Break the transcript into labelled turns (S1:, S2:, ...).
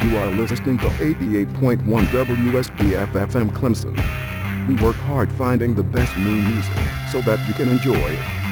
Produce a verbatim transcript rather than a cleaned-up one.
S1: You are listening to eighty-eight point one W S B F F M Clemson. We work hard finding the best new music so that you can enjoy it.